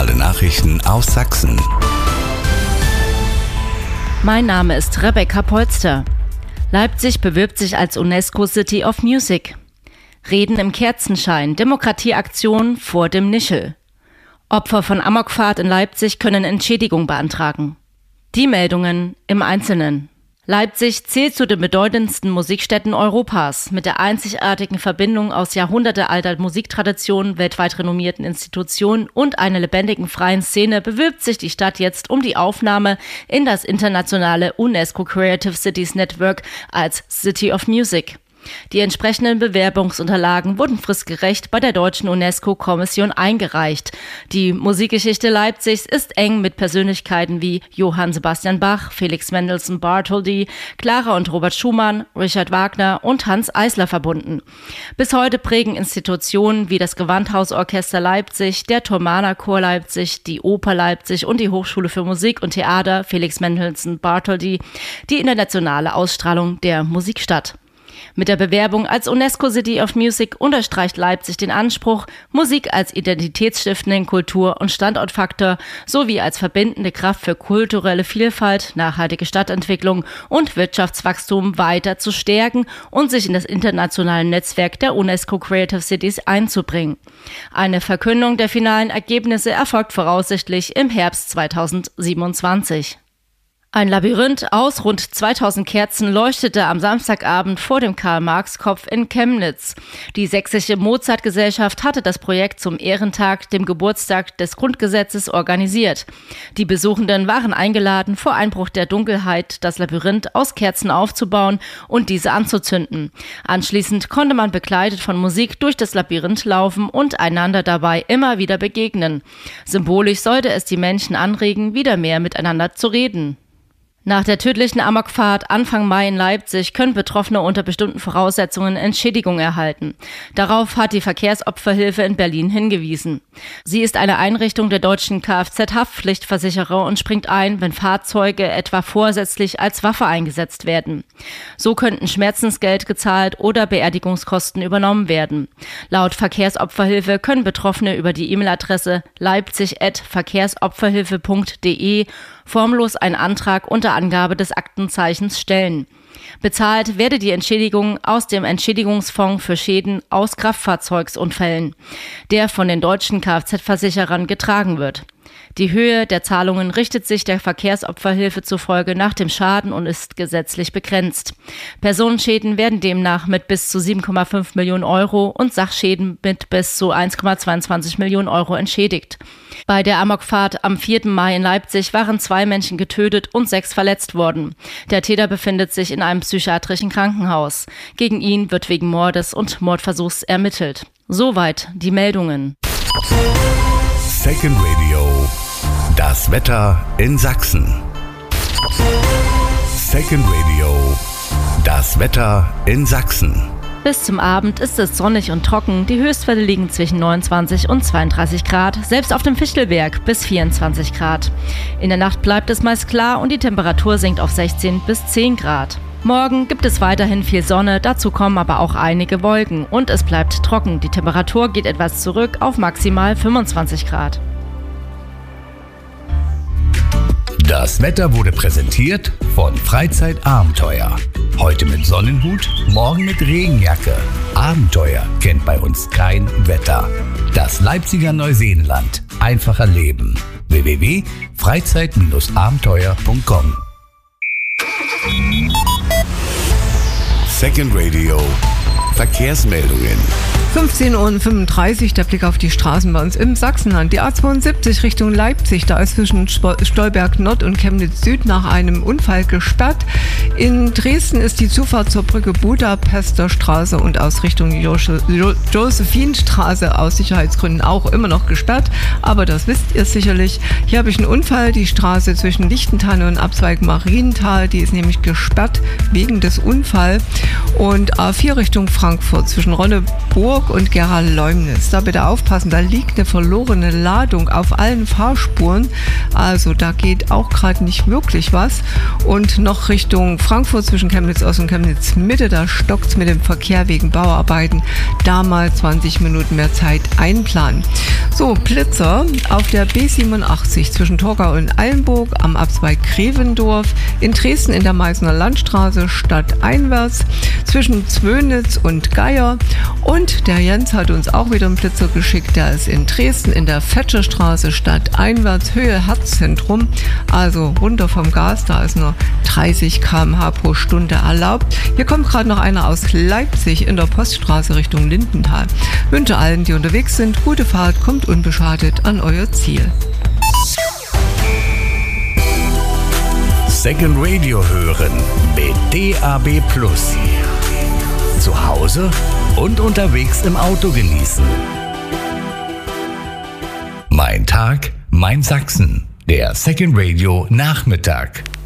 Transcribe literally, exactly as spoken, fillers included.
Regionale Nachrichten aus Sachsen. Mein Name ist Rebecca Polster. Leipzig bewirbt sich als UNESCO City of Music. Reden im Kerzenschein, Demokratieaktion vor dem Nischel. Opfer von Amokfahrt in Leipzig können Entschädigung beantragen. Die Meldungen im Einzelnen. Leipzig zählt zu den bedeutendsten Musikstätten Europas. Mit der einzigartigen Verbindung aus jahrhundertealter Musiktradition, weltweit renommierten Institutionen und einer lebendigen freien Szene bewirbt sich die Stadt jetzt um die Aufnahme in das internationale UNESCO Creative Cities Network als City of Music. Die entsprechenden Bewerbungsunterlagen wurden fristgerecht bei der deutschen UNESCO-Kommission eingereicht. Die Musikgeschichte Leipzigs ist eng mit Persönlichkeiten wie Johann Sebastian Bach, Felix Mendelssohn Bartholdy, Clara und Robert Schumann, Richard Wagner und Hanns Eisler verbunden. Bis heute prägen Institutionen wie das Gewandhausorchester Leipzig, der Thomaner Chor Leipzig, die Oper Leipzig und die Hochschule für Musik und Theater Felix Mendelssohn Bartholdy die internationale Ausstrahlung der Musikstadt. Mit der Bewerbung als UNESCO City of Music unterstreicht Leipzig den Anspruch, Musik als identitätsstiftenden Kultur- und Standortfaktor sowie als verbindende Kraft für kulturelle Vielfalt, nachhaltige Stadtentwicklung und Wirtschaftswachstum weiter zu stärken und sich in das internationale Netzwerk der UNESCO Creative Cities einzubringen. Eine Verkündung der finalen Ergebnisse erfolgt voraussichtlich im Herbst zweitausendsiebenundzwanzig. Ein Labyrinth aus rund zweitausend Kerzen leuchtete am Samstagabend vor dem Karl-Marx-Kopf in Chemnitz. Die Sächsische Mozart-Gesellschaft hatte das Projekt zum Ehrentag, dem Geburtstag des Grundgesetzes, organisiert. Die Besuchenden waren eingeladen, vor Einbruch der Dunkelheit das Labyrinth aus Kerzen aufzubauen und diese anzuzünden. Anschließend konnte man begleitet von Musik durch das Labyrinth laufen und einander dabei immer wieder begegnen. Symbolisch sollte es die Menschen anregen, wieder mehr miteinander zu reden. Nach der tödlichen Amokfahrt Anfang Mai in Leipzig können Betroffene unter bestimmten Voraussetzungen Entschädigung erhalten. Darauf hat die Verkehrsopferhilfe in Berlin hingewiesen. Sie ist eine Einrichtung der deutschen Kfz-Haftpflichtversicherer und springt ein, wenn Fahrzeuge etwa vorsätzlich als Waffe eingesetzt werden. So könnten Schmerzensgeld gezahlt oder Beerdigungskosten übernommen werden. Laut Verkehrsopferhilfe können Betroffene über die E-Mail-Adresse leipzig at verkehrsopferhilfe punkt de formlos einen Antrag unter Angabe des Aktenzeichens stellen. Bezahlt werde die Entschädigung aus dem Entschädigungsfonds für Schäden aus Kraftfahrzeugsunfällen, der von den deutschen Kfz-Versicherern getragen wird. Die Höhe der Zahlungen richtet sich der Verkehrsopferhilfe zufolge nach dem Schaden und ist gesetzlich begrenzt. Personenschäden werden demnach mit bis zu sieben Komma fünf Millionen Euro und Sachschäden mit bis zu eins Komma zweiundzwanzig Millionen Euro entschädigt. Bei der Amokfahrt am vierten Mai in Leipzig waren zwei Menschen getötet und sechs verletzt worden. Der Täter befindet sich in einem psychiatrischen Krankenhaus. Gegen ihn wird wegen Mordes und Mordversuchs ermittelt. Soweit die Meldungen. Second Radio. Das Wetter in Sachsen. Second Radio. Das Wetter in Sachsen. Bis zum Abend ist es sonnig und trocken. Die Höchstwerte liegen zwischen neunundzwanzig und zweiunddreißig Grad, selbst auf dem Fichtelberg bis vierundzwanzig Grad. In der Nacht bleibt es meist klar und die Temperatur sinkt auf sechzehn bis zehn Grad. Morgen gibt es weiterhin viel Sonne, dazu kommen aber auch einige Wolken und es bleibt trocken. Die Temperatur geht etwas zurück auf maximal fünfundzwanzig Grad. Das Wetter wurde präsentiert von Freizeitabenteuer. Heute mit Sonnenhut, morgen mit Regenjacke. Abenteuer kennt bei uns kein Wetter. Das Leipziger Neuseenland. Einfacher Leben. w w w punkt freizeit abenteuer punkt com. Second Radio. Verkehrsmeldungen. fünfzehn Uhr fünfunddreißig, der Blick auf die Straßen bei uns im Sachsenland. Die A zweiundsiebzig Richtung Leipzig, da ist zwischen Stolberg Nord und Chemnitz Süd nach einem Unfall gesperrt. In Dresden ist die Zufahrt zur Brücke Budapester Straße und aus Richtung Josephinstraße aus Sicherheitsgründen auch immer noch gesperrt. Aber das wisst ihr sicherlich. Hier habe ich einen Unfall. Die Straße zwischen Lichtentanne und Abzweig Marienthal, die ist nämlich gesperrt wegen des Unfalls. Und A vier Richtung Frankfurt Frankfurt zwischen Ronneburg und Gera-Leumnitz. Da bitte aufpassen, da liegt eine verlorene Ladung auf allen Fahrspuren. Also da geht auch gerade nicht wirklich was. Und noch Richtung Frankfurt zwischen Chemnitz Ost und Chemnitz Mitte, da stockt es mit dem Verkehr wegen Bauarbeiten. Da mal zwanzig Minuten mehr Zeit einplanen. So, Blitzer auf der B siebenundachtzig zwischen Torgau und Eilenburg, am Abzweig Grevendorf, in Dresden in der Meißner Landstraße stadteinwärts, zwischen Zwönitz und Geier. Und der Jens hat uns auch wieder einen Blitzer geschickt, der ist in Dresden in der Fetscherstraße stadteinwärts, Höhe Herzzentrum, also runter vom Gas, da ist nur dreißig Kilometer pro Stunde pro Stunde erlaubt. Hier kommt gerade noch einer aus Leipzig in der Poststraße Richtung Lindenthal. Wünsche allen, die unterwegs sind, gute Fahrt, kommt unbeschadet an euer Ziel. Second Radio hören mit D A B Plus. Zu Hause und unterwegs im Auto genießen. Mein Tag, mein Sachsen. Der Second Radio Nachmittag.